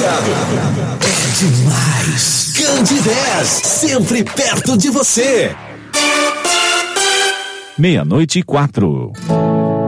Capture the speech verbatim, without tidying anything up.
É demais. Candidez, sempre perto de você. Meia-noite e quatro.